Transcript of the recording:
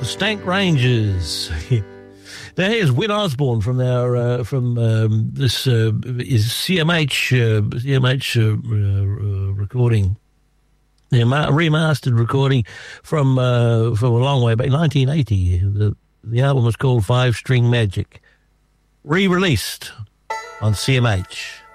Stank Rangers. Now here's Win Osborne from their this is CMH recording, their remastered recording from a long way back, 1980. The album was called Five String Magic, re-released on CMH.